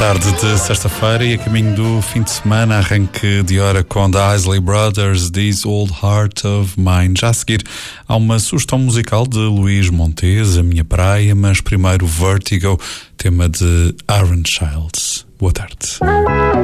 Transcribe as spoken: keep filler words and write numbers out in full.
Tarde de sexta-feira e a caminho do fim de semana, arranque de hora com The Isley Brothers, This Old Heart of Mine. Já a seguir há uma sugestão musical de Luís Montes, A Minha Praia, mas primeiro Vertigo, tema de Aaron Childs. Boa tarde.